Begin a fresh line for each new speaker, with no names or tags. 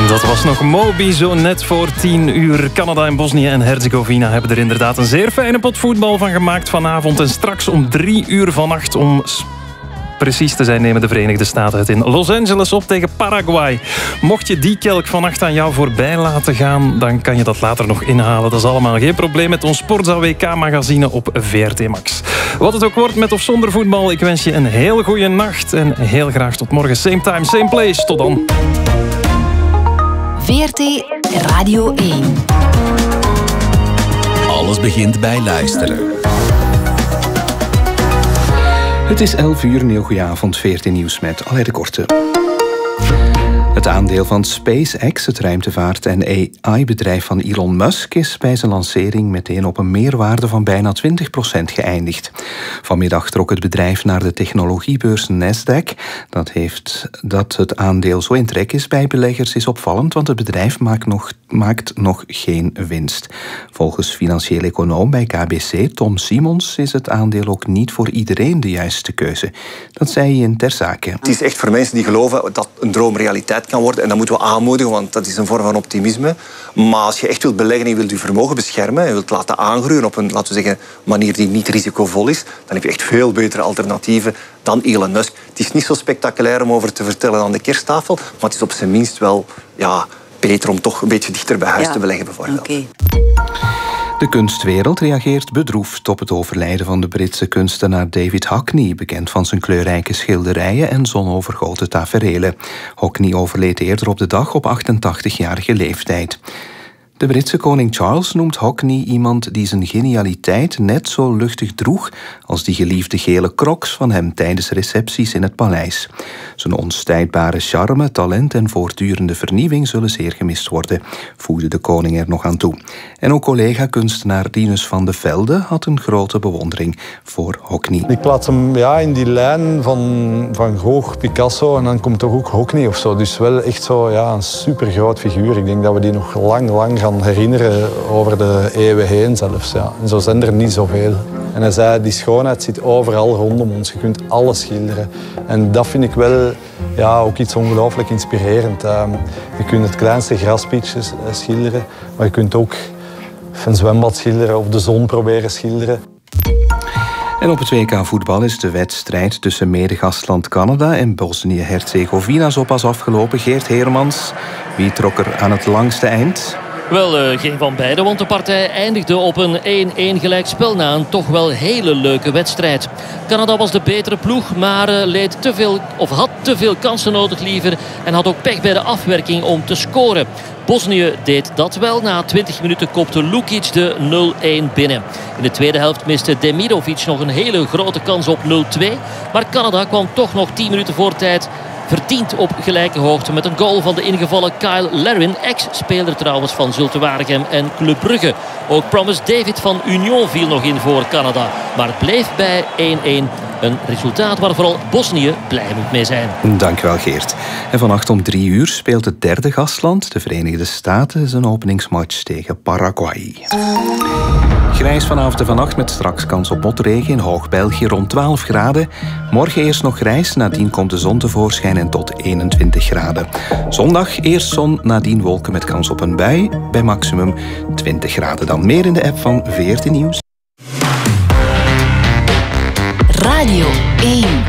Dat was nog Moby, zo net voor 10 uur. Canada en Bosnië en Herzegovina hebben er inderdaad een zeer fijne pot voetbal van gemaakt vanavond. En straks om 3 uur vannacht, om precies te zijn, nemen de Verenigde Staten het in Los Angeles op tegen Paraguay. Mocht je die kelk vannacht aan jou voorbij laten gaan, dan kan je dat later nog inhalen. Dat is allemaal geen probleem met ons Sportza WK-magazine op VRT Max. Wat het ook wordt met of zonder voetbal, ik wens je een heel goede nacht en heel graag tot morgen. Same time, same place. Tot dan.
VRT Radio 1.
Alles begint bij luisteren.
Het is 11 uur, een heel goede avond. VRT Nieuws met Alain de Korte. Het aandeel van SpaceX, het ruimtevaart- en AI-bedrijf van Elon Musk, is bij zijn lancering meteen op een meerwaarde van bijna 20% geëindigd. Vanmiddag trok het bedrijf naar de technologiebeurs Nasdaq. Dat het aandeel zo in trek is bij beleggers is opvallend, want het bedrijf maakt nog geen winst. Volgens financieel econoom bij KBC, Tom Simons, is het aandeel ook niet voor iedereen de juiste keuze. Dat zei hij in Ter Zake.
Het is echt voor mensen die geloven dat een droom realiteit kan worden. En dat moeten we aanmoedigen, want dat is een vorm van optimisme. Maar als je echt wilt beleggen en je wilt je vermogen beschermen en wilt laten aangroeien op een, laten we zeggen, manier die niet risicovol is, dan heb je echt veel betere alternatieven dan Elon Musk. Het is niet zo spectaculair om over te vertellen aan de kersttafel, maar het is op zijn minst wel beter om toch een beetje dichter bij huis te beleggen, bijvoorbeeld.
Okay.
De kunstwereld reageert bedroefd op het overlijden van de Britse kunstenaar David Hockney, bekend van zijn kleurrijke schilderijen en zonovergoten taferelen. Hockney overleed eerder op de dag op 88-jarige leeftijd. De Britse koning Charles noemt Hockney iemand die zijn genialiteit net zo luchtig droeg als die geliefde gele crocs van hem tijdens recepties in het paleis. Zijn onstijdbare charme, talent en voortdurende vernieuwing zullen zeer gemist worden, voegde de koning er nog aan toe. En ook collega-kunstenaar Rinus van de Velde had een grote bewondering voor Hockney.
Ik plaats hem in die lijn van Gogh, Picasso en dan komt toch ook Hockney of zo. Dus wel echt zo een supergroot figuur. Ik denk dat we die nog lang gaan herinneren over de eeuwen heen zelfs. Ja. En zo zijn er niet zoveel. En hij zei, die schoonheid zit overal rondom ons. Je kunt alles schilderen. En dat vind ik wel ook iets ongelooflijk inspirerend. Je kunt het kleinste graspietje schilderen, maar je kunt ook een zwembad schilderen of de zon proberen schilderen.
En op het WK voetbal is de wedstrijd tussen medegastland Canada en Bosnië-Herzegovina zo pas afgelopen. Geert Heermans, wie trok er aan het langste eind?
Wel, geen van beiden, want de partij eindigde op een 1-1 gelijkspel na een toch wel hele leuke wedstrijd. Canada was de betere ploeg, maar had te veel kansen nodig liever en had ook pech bij de afwerking om te scoren. Bosnië deed dat wel. Na 20 minuten kopte Lukic de 0-1 binnen. In de tweede helft miste Demirovic nog een hele grote kans op 0-2. Maar Canada kwam toch nog 10 minuten voor tijd verdiend op gelijke hoogte met een goal van de ingevallen Kyle Larin, ex-speler trouwens van Zulte Waregem en Club Brugge. Ook Promise David van Union viel nog in voor Canada. Maar het bleef bij 1-1. Een resultaat waar vooral Bosnië blij moet mee zijn.
Dankjewel Geert. En vannacht om 3 uur speelt het derde gastland, de Verenigde Staten, zijn openingsmatch tegen Paraguay. Grijs vanavond en vannacht met straks kans op motregen in Hoog-België rond 12 graden. Morgen eerst nog grijs, nadien komt de zon tevoorschijn en tot 21 graden. Zondag eerst zon, nadien wolken met kans op een bui bij maximum 20 graden. Dan meer in de app van VRT Nieuws.
Radio 1.